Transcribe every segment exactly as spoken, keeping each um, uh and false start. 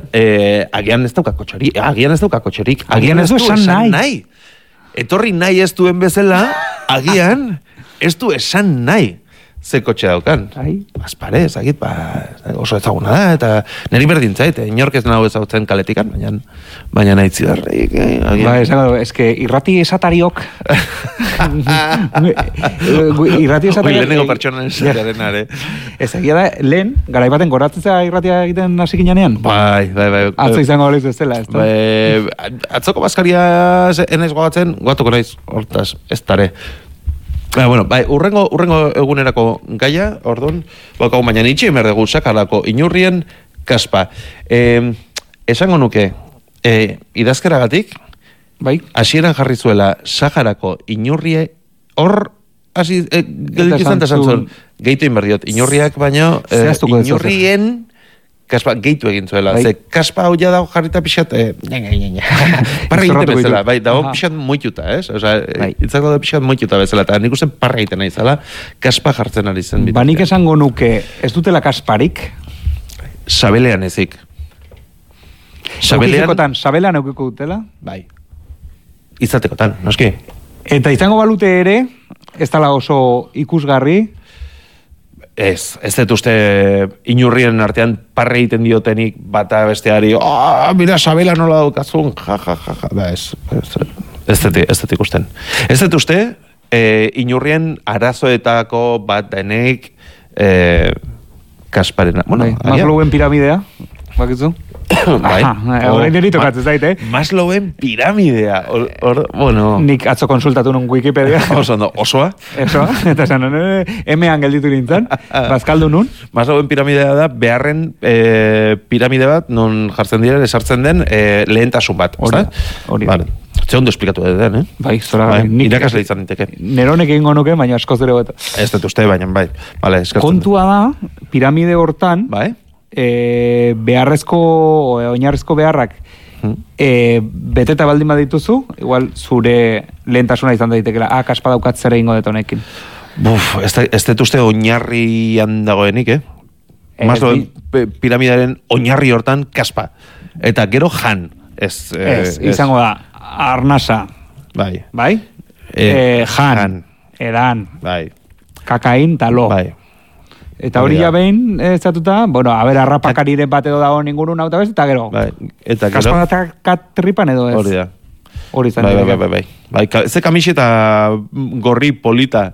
eh, agian ez dauka kotxerik, agian ez dauka kotxerik, agian ez du esan nahi. nahi. Etorri nahi ez duen bezala, agian ez du esan nahi. Ze kotxe daukan. Ai. Azpare, ezagit, ba, oso ezaguna da, eta niri berdin zait, inork ez nahu ezagutzen kaletikan, baina, baina nahi zidarrik. Eh, ba, esango, eske irrati esatariok, irrati esatariok... Ui, lehenengo pertsonan esataren are. Ez egia da, lehen, garaibaten goratzea irratia egiten hasi ginean? Bai, bai, bai. Atzo izango horiz ez dela, ez da? Bai, atzoko bazkaria enez gogatzen, goatuko naiz, hortaz, ez tare. Ah, bueno, bai, urrengo, urrengo egunerako gaia, orduan, bakago baina nitxe emerdegu sakarako inurrien kaspa. Eh, esango nuke, eh, idazkeragatik, bai, hasieran jarri zuela Saharako inurrie, hor, hasi, eh, gelditu izan da zantzun, gehitu inberdiot, inurriak baino, eh, inurrien kaspa gehitu egin zuela. Bai. Ze kaspa hau ja dago jarrita pixat, eh, parra egiten bezala, bai, dago pixat moituta, ez? Osa, bai. Itzak dago pixat moituta bezala, eta nik usten parra egiten nahi zala, kaspa jartzen ari zen. Ba, nik esango nuke, ez dutela kasparik? Sabelean ezik. Sabelean... Sabelean eukiko dutela? Bai. Izatekotan, noski. Eta izango balute ere, ez dala oso ikusgarri, Ez, ez dut uste inurrien artean parre egiten diotenik bata besteari, oh, mira, Sabela nola daukazun, ja, ja, ja, ja, ba, ez, ez dut, ez dut ikusten. Ez dut uste, e, inurrien arazoetako bat denek e, Kasparena. Bueno, bai, Maslowen piramidea, bakitzu? Bai. Horrein niri tokatzen zait, eh? Maslowen piramidea. Or, or, bueno. Nik atzo konsultatu nun Wikipedia. Oso, no, osoa? Osoa, eta esan, emean gelditu nintzen, bazkaldu nun. Maslowen piramidea da, beharren e, piramide bat, non jartzen dira, esartzen den, e, lehentasun bat. Hori, hori. Vale. Ze ondo esplikatu den, eh? Bai, zora. Bai, irakasle izan ninteke. Neronek egingo nuke, baina askoz ere bat. Ez dut uste, baina, bai. Vale, kontua da, piramide hortan, bai? E, beharrezko, oinarrezko beharrak e, beteta baldin badituzu, igual zure lehentasuna izan daitekela, ah, kaspa daukat zer egingo dut honekin. Buf, ez dut uste oinarrian dagoenik, eh? Maslo piramidaren oinarri hortan kaspa. Eta gero jan. Ez, ez, ez izango da, arnasa. Bai. Bai? E, e, jan, jan, edan, bai. Kakain, talo. Bai. Eta hori ja behin, ez zatuta, bueno, a ber, arrapakariren bat edo dago ningurun hau, eta gero, bai, eta gero, kaspanak tripan edo ez. Hori da. Hori zan. Bai, bai, bai, bai, bai. Ze kamiseta gorri polita.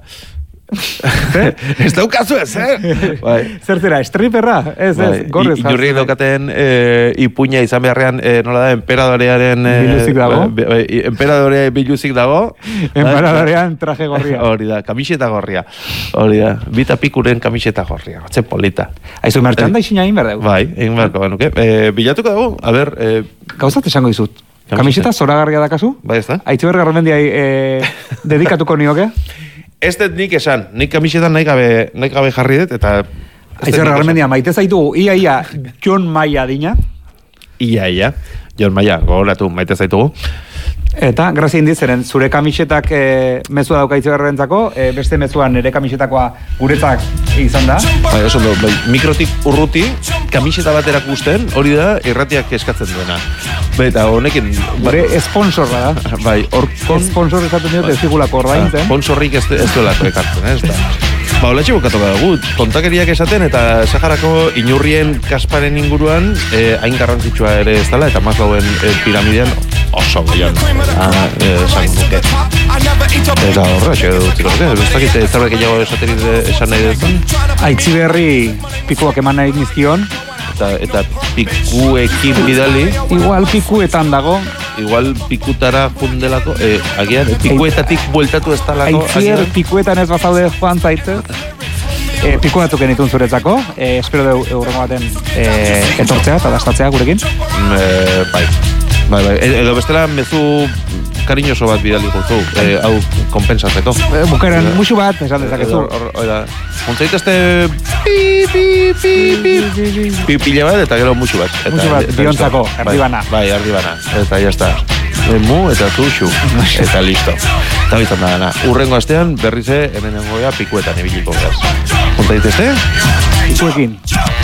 Ez daukazu ez, eh? Bai. Zer zera, striperra? Ez, ez, gorrez. Inurri daukaten ipuña izan beharrean, nola da, emperadorearen... Biluzik dago. Emperadorea biluzik dago. Emperadorean traje gorria. Hori da, kamiseta gorria. Hori da, bita pikuren kamiseta gorria. Txe polita. Aizu, mertxanda izina egin behar dugu. Bai, egin beharko, banuke. Bilatuko dago, a ber... Gauzat esango dizut. Kamiseta zoragarria dakazu? Bai, ez da? Aitzu bergarromendiai dedikatuko nioke? Ez dut nik esan, nik kamisetan nahi gabe, nahi gabe jarri dut, eta... Aitzu bergarromendia, maite zaitu, ia, ia, Jon Maia dina? Ia, ia, Jon Maia, gogoratu, maite zaitugu. Eta, grazia indizeren, zure kamisetak e, mezua dauka itzigarrentzako, e, beste mezuan nire kamisetakoa guretzak izan da. Bai, oso ondo, bai, mikrotik urruti, kamiseta bat erakusten, hori da irratiak eskatzen duena. Bai, eta honekin... Gure esponsorra da. Bai, hor... Esponsor esaten dut ez digulako ordaintzen. Esponsorrik ez, ez duelako ekartzen, ez da. Ba, hola txibukatuko dugu, kontakeriak esaten eta Saharako inurrien kasparen inguruan eh, hain garrantzitsua ere ez dela, eta Maslowen eh, piramidean oso gehiago. Ah, esan nuke. Eta horra, xe dutziko nuke. Ez dakit, ez zerbait gehiago esaterik esan nahi duzun? Aitzi berri pikuak eman nahi nizkion. Eta, eta pikuekin bidali. Igual pikuetan dago. Igual pikutara jundelako. Eh, agian, pikuetatik bueltatu ez talako. Aitzier pikuetan ez bazaude joan zaitez. E, piku batzuk genitun zuretzako. E, espero du eurrengo baten e, etortzea eta dastatzea gurekin. E, bai. Bai, bai. Edo bestela mezu kariñoso bat bidali gutu, eh, hau kompensatzeko. E, Bukaeran musu bat, esan dezakezu. Oida, ontzaitezte pi, pi, pi, pi, pi, pile bat, eta gero musu bat. Musu bat, biontzako, erdibana. Bai, erdibana, eta jazta. Mu eta tuxu, eta listo. Eta bizan da dana. Urrengo astean, berrize, hemen nengoia pikuetan ibiliko gaz. Ontzaitezte? Pikuekin.